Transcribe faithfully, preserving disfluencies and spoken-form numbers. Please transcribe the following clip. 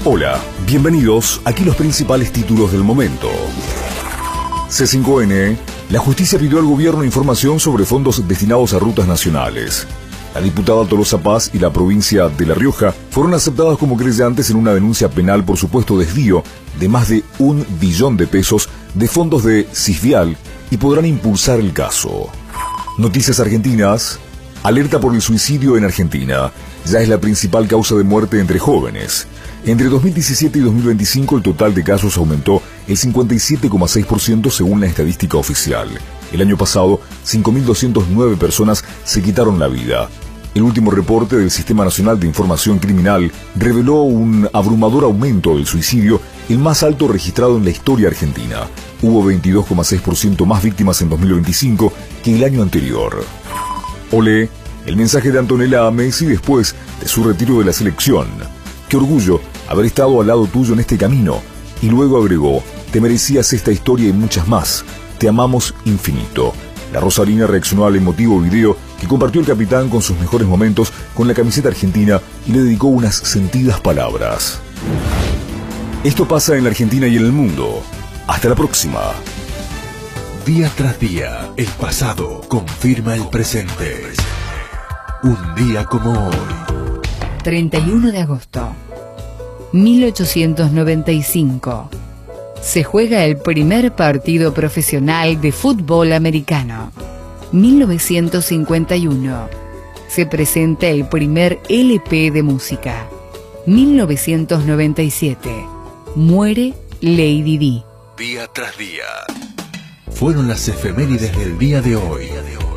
Hola, bienvenidos. Aquí los principales títulos del momento. C cinco N. La justicia pidió al gobierno información sobre fondos destinados a rutas nacionales. La diputada Tolosa Paz y la provincia de La Rioja fueron aceptadas como creyentes en una denuncia penal por supuesto desvío de más de un billón de pesos de fondos de Cisvial y podrán impulsar el caso. Noticias argentinas. Alerta por el suicidio en Argentina. Ya es la principal causa de muerte entre jóvenes. Entre dos mil diecisiete y dos mil veinticinco el total de casos aumentó el cincuenta y siete coma seis por ciento según la estadística oficial. El año pasado, cinco mil doscientas nueve personas se quitaron la vida. El último reporte del Sistema Nacional de Información Criminal reveló un abrumador aumento del suicidio, el más alto registrado en la historia argentina. Hubo veintidós coma seis por ciento más víctimas en dos mil veinticinco que el año anterior. Olé, el mensaje de Antonella a Messi después de su retiro de la selección. Qué orgullo haber estado al lado tuyo en este camino. Y luego agregó, te merecías esta historia y muchas más. Te amamos infinito. La rosarina reaccionó al emotivo video que compartió el capitán con sus mejores momentos con la camiseta argentina y le dedicó unas sentidas palabras. Esto pasa en la Argentina y en el mundo. Hasta la próxima. Día tras día, el pasado confirma el presente. Un día como hoy. treinta y uno de agosto, mil ochocientos noventa y cinco. Se juega el primer partido profesional de fútbol americano. mil novecientos cincuenta y uno. Se presenta el primer L P de música. mil novecientos noventa y siete. Muere Lady Di. Día tras día. Fueron las efemérides del día de hoy.